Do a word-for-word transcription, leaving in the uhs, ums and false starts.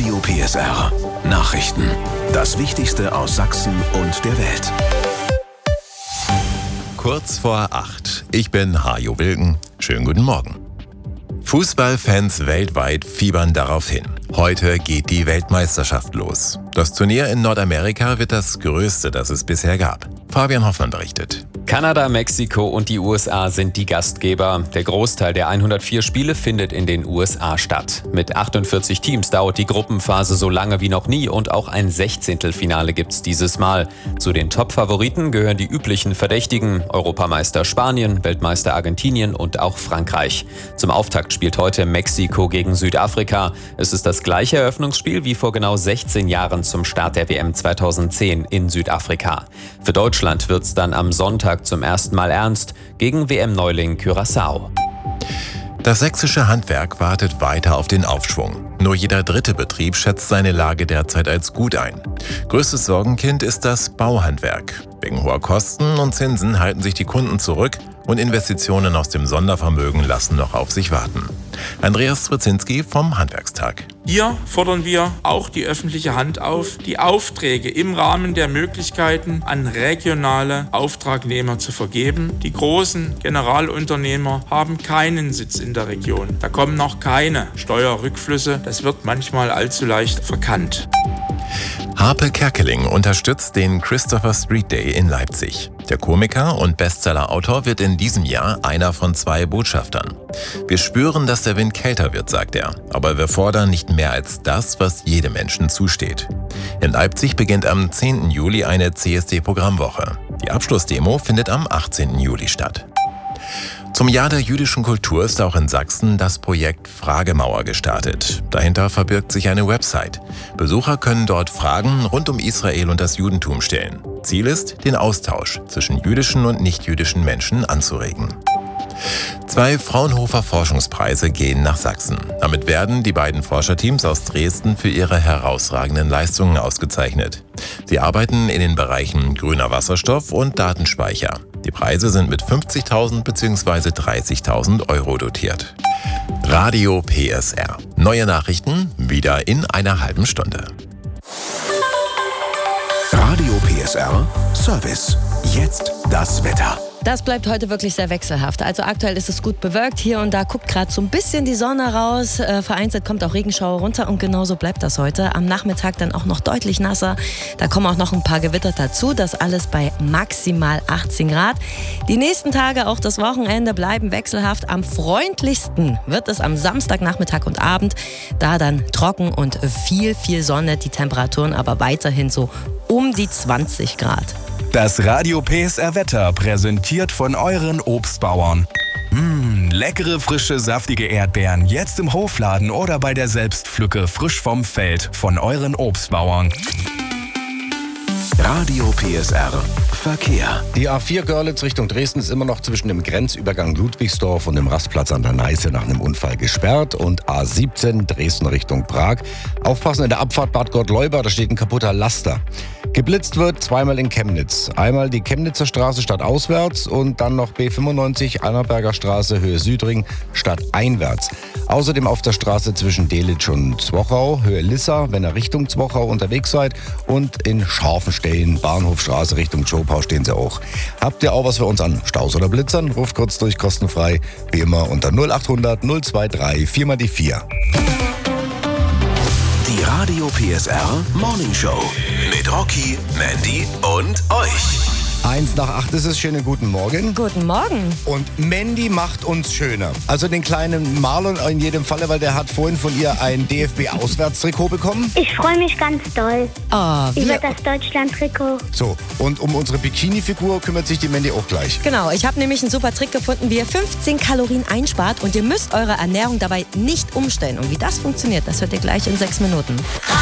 Radio P S R. Nachrichten. Das Wichtigste aus Sachsen und der Welt. Kurz vor acht. Ich bin Hajo Wilken. Schönen guten Morgen. Fußballfans weltweit fiebern darauf hin. Heute geht die Weltmeisterschaft los. Das Turnier in Nordamerika wird das größte, das es bisher gab. Fabian Hoffmann berichtet. Kanada, Mexiko und die U S A sind die Gastgeber. Der Großteil der hundertvier Spiele findet in den U S A statt. Mit achtundvierzig Teams dauert die Gruppenphase so lange wie noch nie und auch ein Sechzehntelfinale gibt's dieses Mal. Zu den Top-Favoriten gehören die üblichen Verdächtigen: Europameister Spanien, Weltmeister Argentinien und auch Frankreich. Zum Auftakt spielt heute Mexiko gegen Südafrika. Es ist das gleiche Eröffnungsspiel wie vor genau sechzehn Jahren zum Start der W M zweitausendzehn in Südafrika. Für Deutschland wird's dann am Sonntag zum ersten Mal ernst gegen W M-Neuling Curaçao. Das sächsische Handwerk wartet weiter auf den Aufschwung. Nur jeder dritte Betrieb schätzt seine Lage derzeit als gut ein. Größtes Sorgenkind ist das Bauhandwerk. Wegen hoher Kosten und Zinsen halten sich die Kunden zurück und Investitionen aus dem Sondervermögen lassen noch auf sich warten. Andreas Strzezinski vom Handwerkstag. Hier fordern wir auch die öffentliche Hand auf, die Aufträge im Rahmen der Möglichkeiten an regionale Auftragnehmer zu vergeben. Die großen Generalunternehmer haben keinen Sitz in der Region. Da kommen noch keine Steuerrückflüsse. Das wird manchmal allzu leicht verkannt. Harpe Kerkeling unterstützt den Christopher Street Day in Leipzig. Der Komiker und Bestseller-Autor wird in diesem Jahr einer von zwei Botschaftern. Wir spüren, dass der Wind kälter wird, sagt er. Aber wir fordern nicht mehr als das, was jedem Menschen zusteht. In Leipzig beginnt am zehnten Juli eine C S D-Programmwoche. Die Abschlussdemo findet am achtzehnten Juli statt. Zum Jahr der jüdischen Kultur ist auch in Sachsen das Projekt Fragemauer gestartet. Dahinter verbirgt sich eine Website. Besucher können dort Fragen rund um Israel und das Judentum stellen. Ziel ist, den Austausch zwischen jüdischen und nichtjüdischen Menschen anzuregen. Zwei Fraunhofer Forschungspreise gehen nach Sachsen. Damit werden die beiden Forscherteams aus Dresden für ihre herausragenden Leistungen ausgezeichnet. Sie arbeiten in den Bereichen grüner Wasserstoff und Datenspeicher. Die Preise sind mit fünfzigtausend bzw. dreißigtausend Euro dotiert. Radio P S R. Neue Nachrichten wieder in einer halben Stunde. Radio P S R Service. Jetzt das Wetter. Das bleibt heute wirklich sehr wechselhaft. Also aktuell ist es gut bewölkt. Hier und da guckt gerade so ein bisschen die Sonne raus. Äh, vereinzelt kommt auch Regenschauer runter und genauso bleibt das heute. Am Nachmittag dann auch noch deutlich nasser. Da kommen auch noch ein paar Gewitter dazu. Das alles bei maximal achtzehn Grad. Die nächsten Tage, auch das Wochenende, bleiben wechselhaft. Am freundlichsten wird es am Samstagnachmittag und Abend. Da dann trocken und viel, viel Sonne. Die Temperaturen aber weiterhin so um die zwanzig Grad. Das Radio P S R Wetter präsentiert von euren Obstbauern. Mmh, leckere, frische, saftige Erdbeeren jetzt im Hofladen oder bei der Selbstpflücke frisch vom Feld von euren Obstbauern. Radio P S R Verkehr. Die A vier Görlitz Richtung Dresden ist immer noch zwischen dem Grenzübergang Ludwigsdorf und dem Rastplatz an der Neiße nach einem Unfall gesperrt. Und A siebzehn Dresden Richtung Prag. Aufpassen in der Abfahrt Bad Gottleuba, da steht ein kaputter Laster. Geblitzt wird zweimal in Chemnitz. Einmal die Chemnitzer Straße stadtauswärts und dann noch B fünfundneunzig Annaberger Straße Höhe Südring stadteinwärts. Außerdem auf der Straße zwischen Delitzsch und Zwochau Höhe Lissa, wenn ihr Richtung Zwochau unterwegs seid. Und in Scharfenstein Bahnhofstraße Richtung Zschopau stehen sie auch. Habt ihr auch was für uns an Staus oder Blitzern? Ruft kurz durch kostenfrei. Wie immer unter null achthundert null dreiundzwanzig vier mal die vier. Die Radio P S R Morning Show mit Rocky, Mandy und euch. Eins nach acht ist es. Schönen guten Morgen. Guten Morgen. Und Mandy macht uns schöner. Also den kleinen Marlon in jedem Falle, weil der hat vorhin von ihr ein D F B-Auswärtstrikot bekommen. Ich freue mich ganz doll Oh, über das Deutschland-Trikot. So, und um unsere Bikini-Figur kümmert sich die Mandy auch gleich. Genau, ich habe nämlich einen super Trick gefunden, wie ihr fünfzehn Kalorien einspart und ihr müsst eure Ernährung dabei nicht umstellen. Und wie das funktioniert, das hört ihr gleich in sechs Minuten.